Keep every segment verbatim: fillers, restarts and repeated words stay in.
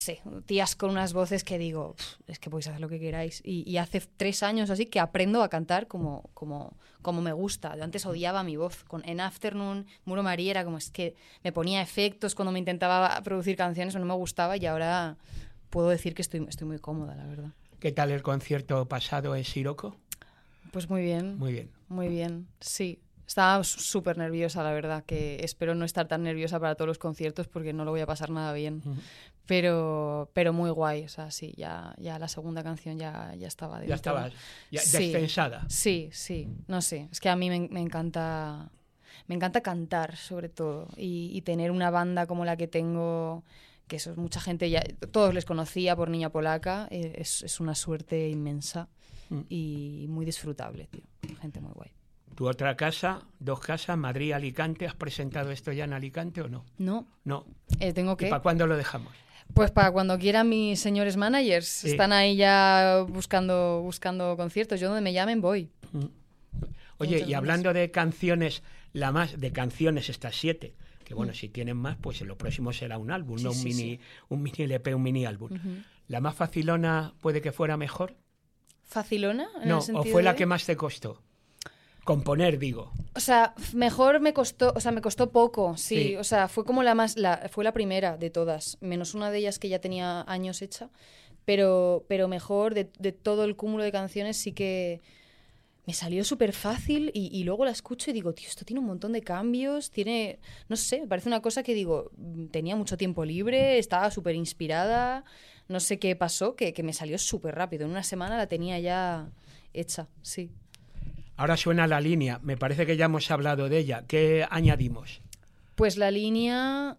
Sí, tías con unas voces que digo, es que podéis hacer lo que queráis. Y, y hace tres años así que aprendo a cantar como, como, como me gusta. Yo antes odiaba mi voz. Con, en Afternoon, Muro María era como es que me ponía efectos cuando me intentaba producir canciones o no me gustaba, y ahora puedo decir que estoy, estoy muy cómoda, la verdad. ¿Qué tal el concierto pasado en Siroco? Pues muy bien. Muy bien. Muy bien, sí. Estaba súper nerviosa, la verdad, que espero no estar tan nerviosa para todos los conciertos porque no lo voy a pasar nada bien. Uh-huh. Pero, pero muy guay, o sea, sí, ya, ya la segunda canción ya, ya estaba dentro. Ya estaba ya sí, despensada. Sí, sí, no sé, es que a mí me, me encanta me encanta cantar, sobre todo, y, y tener una banda como la que tengo, que eso, mucha gente ya, todos les conocía por Niña Polaca, es, es una suerte inmensa mm. y muy disfrutable, tío, gente muy guay. ¿Tu otra casa, dos casas, Madrid, Alicante? ¿Has presentado esto ya en Alicante o no? No. No. Eh, tengo que... ¿Y para cuándo lo dejamos? Pues para cuando quieran mis señores managers. Sí. Están ahí ya buscando, buscando conciertos. Yo donde me llamen voy. Mm. Oye, Muchas y hablando gracias. de canciones, la más de canciones estas siete, que bueno, mm. si tienen más, pues en lo próximo será un álbum, sí, no un, sí, mini, sí. un mini L P, un mini álbum. Uh-huh. ¿La más facilona puede que fuera mejor? ¿Facilona? ¿En no, el sentido o fue de... la que más te costó. Componer, digo. O sea, mejor me costó, o sea, me costó poco, sí, sí. O sea, fue como la más, la, fue la primera de todas, menos una de ellas que ya tenía años hecha, pero, pero mejor de, de todo el cúmulo de canciones sí que me salió súper fácil y, y luego la escucho y digo, tío, esto tiene un montón de cambios, tiene, no sé, me parece una cosa que digo, tenía mucho tiempo libre, estaba súper inspirada, no sé qué pasó, que, que me salió súper rápido, en una semana la tenía ya hecha, sí. Ahora suena La Línea, me parece que ya hemos hablado de ella. ¿Qué añadimos? Pues La Línea,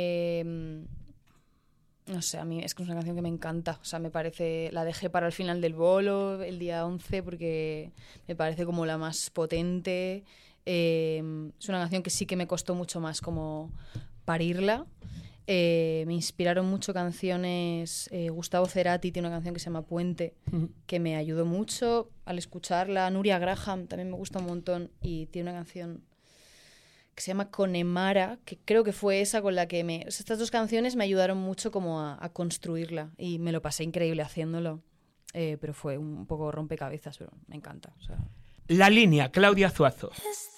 eh, no sé, a mí es que es una canción que me encanta. O sea, me parece, la dejé para el final del bolo, el día once, porque me parece como la más potente. Eh, es una canción que sí que me costó mucho más como parirla. Eh, me inspiraron mucho canciones. eh, Gustavo Cerati tiene una canción que se llama Puente, uh-huh. que me ayudó mucho al escucharla. Nuria Graham también me gusta un montón y tiene una canción que se llama Connemara, que creo que fue esa con la que me... O sea, estas dos canciones me ayudaron mucho como a, a construirla y me lo pasé increíble haciéndolo, eh, pero fue un poco rompecabezas, pero me encanta. O sea. La Línea, Claudia Zuazo.